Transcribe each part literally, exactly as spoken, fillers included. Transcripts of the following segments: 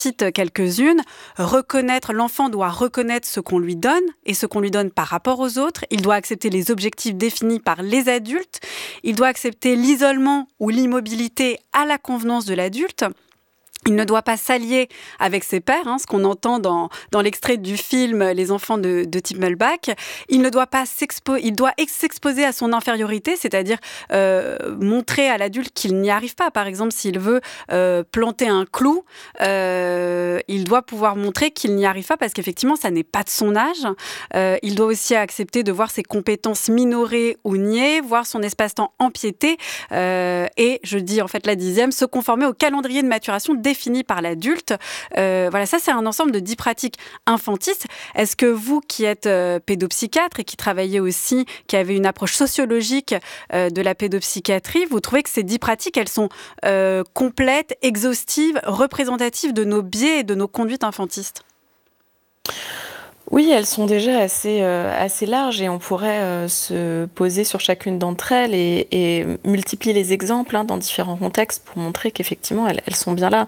cite quelques-unes. Reconnaître, l'enfant doit reconnaître ce qu'on lui donne et ce qu'on lui donne par rapport aux autres. Il doit accepter les objectifs définis par les adultes. Il doit accepter l'isolement ou l'immobilité à la convenance de l'adulte. Il ne doit pas s'allier avec ses pairs, hein, ce qu'on entend dans, dans l'extrait du film Les enfants de, de Tim Mulbach. Il ne doit pas s'exposer, il doit s'exposer à son infériorité, c'est-à-dire euh, montrer à l'adulte qu'il n'y arrive pas. Par exemple, s'il veut euh, planter un clou, euh, il doit pouvoir montrer qu'il n'y arrive pas parce qu'effectivement, ça n'est pas de son âge. Euh, il doit aussi accepter de voir ses compétences minorées ou niées, voir son espace-temps empiété. Euh, et, je dis en fait la dixième, se conformer au calendrier de maturation défini par l'adulte. Euh, voilà, ça c'est un ensemble de dix pratiques infantistes. Est-ce que vous qui êtes euh, pédopsychiatre et qui travaillez aussi, qui avez une approche sociologique euh, de la pédopsychiatrie, vous trouvez que ces dix pratiques, elles sont euh, complètes, exhaustives, représentatives de nos biais et de nos conduites infantistes ? Oui, elles sont déjà assez, euh, assez larges et on pourrait euh, se poser sur chacune d'entre elles et, et multiplier les exemples hein, dans différents contextes pour montrer qu'effectivement, elles, elles sont bien là.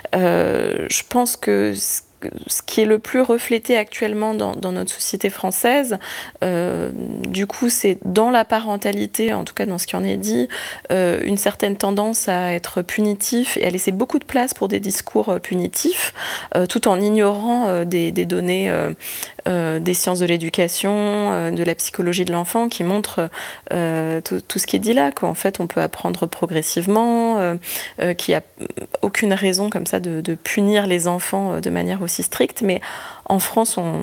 Euh, je pense que ce ce qui est le plus reflété actuellement dans, dans notre société française, euh, du coup, c'est dans la parentalité, en tout cas dans ce qui en est dit, euh, une certaine tendance à être punitif et à laisser beaucoup de place pour des discours euh, punitifs, euh, tout en ignorant euh, des, des données euh, euh, des sciences de l'éducation, euh, de la psychologie de l'enfant, qui montrent euh, tout, tout ce qui est dit là, qu'en fait, on peut apprendre progressivement, euh, euh, qu'il n'y a aucune raison comme ça de, de punir les enfants de manière aussi stricte, mais en France, on,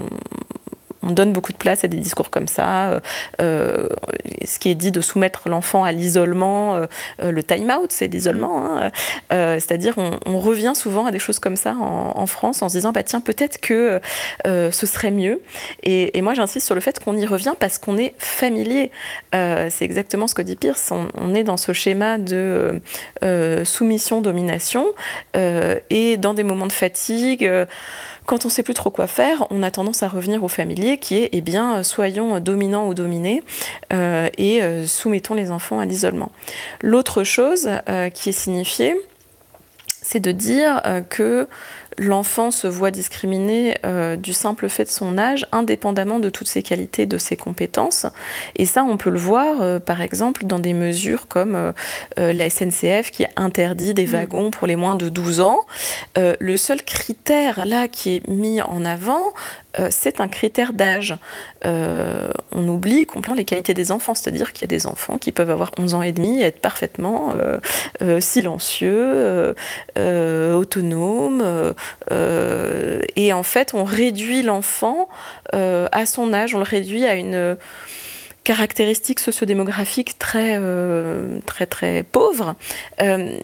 on donne beaucoup de place à des discours comme ça. Euh, ce qui est dit de soumettre l'enfant à l'isolement, euh, le time-out, c'est l'isolement. Hein, euh, c'est-à-dire, on, on revient souvent à des choses comme ça en, en France en se disant, bah tiens, peut-être que euh, ce serait mieux. Et, et moi, j'insiste sur le fait qu'on y revient parce qu'on est familier. Euh, c'est exactement ce que dit Peirce. On, on est dans ce schéma de euh, soumission-domination euh, et dans des moments de fatigue. Euh, Quand on ne sait plus trop quoi faire, on a tendance à revenir au familier qui est, eh bien, soyons dominants ou dominés euh, et euh, soumettons les enfants à l'isolement. L'autre chose euh, qui est signifiée, c'est de dire euh, que l'enfant se voit discriminé euh, du simple fait de son âge, indépendamment de toutes ses qualités, de ses compétences. Et ça, on peut le voir, euh, par exemple, dans des mesures comme euh, euh, la S N C F qui interdit des wagons pour les moins de douze ans. Euh, le seul critère, là, qui est mis en avant, euh, c'est un critère d'âge. Euh, on oublie complètement les qualités des enfants, c'est-à-dire qu'il y a des enfants qui peuvent avoir onze ans et demi et être parfaitement euh, euh, silencieux, euh, euh, autonomes, euh, Euh, et en fait, on réduit l'enfant euh, à son âge, on le réduit à une caractéristique sociodémographique très, euh, très, très pauvre. Euh,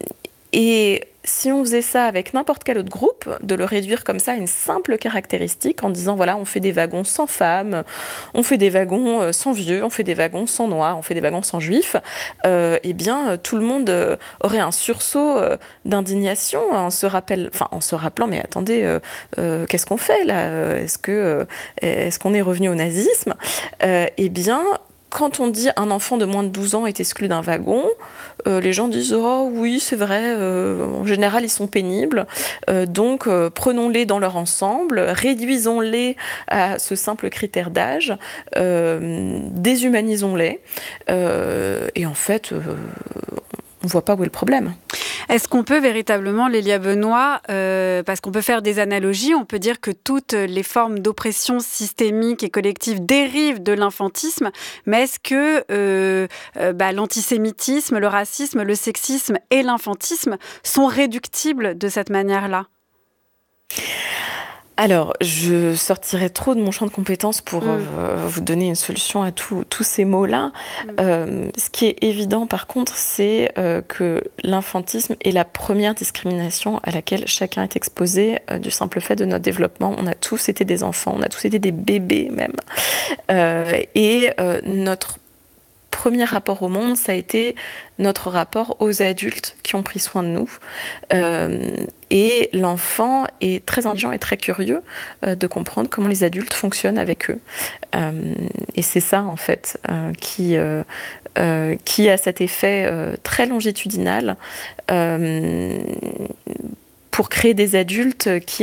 et si on faisait ça avec n'importe quel autre groupe, de le réduire comme ça à une simple caractéristique en disant voilà, on fait des wagons sans femmes, on fait des wagons sans vieux, on fait des wagons sans noirs, on fait des wagons sans juifs, euh, eh bien tout le monde euh, aurait un sursaut euh, d'indignation en se, rappelle, enfin, en se rappelant mais attendez, euh, euh, qu'est-ce qu'on fait là ? Est-ce que, euh, est-ce qu'on est revenu au nazisme ? euh, Eh bien, quand on dit un enfant de moins de douze ans est exclu d'un wagon, euh, les gens disent « Oh oui, c'est vrai, euh, en général, ils sont pénibles, euh, donc euh, prenons-les dans leur ensemble, réduisons-les à ce simple critère d'âge, euh, déshumanisons-les. Euh, » Et en fait, euh, on ne voit pas où est le problème. Est-ce qu'on peut véritablement, Lélia Benoît, euh, parce qu'on peut faire des analogies, on peut dire que toutes les formes d'oppression systémique et collective dérivent de l'infantisme, mais est-ce que euh, euh, bah, l'antisémitisme, le racisme, le sexisme et l'infantisme sont réductibles de cette manière-là ? Alors, je sortirais trop de mon champ de compétences pour mmh. euh, vous donner une solution à tous ces mots-là. Mmh. Euh, ce qui est évident, par contre, c'est euh, que l'infantisme est la première discrimination à laquelle chacun est exposé euh, du simple fait de notre développement. On a tous été des enfants, on a tous été des bébés même. Euh, et euh, notre premier rapport au monde, ça a été notre rapport aux adultes qui ont pris soin de nous. Euh, et l'enfant est très intelligent et très curieux euh, de comprendre comment les adultes fonctionnent avec eux. Euh, et c'est ça, en fait, euh, qui, euh, euh, qui a cet effet euh, très longitudinal. Euh, pour créer des adultes qui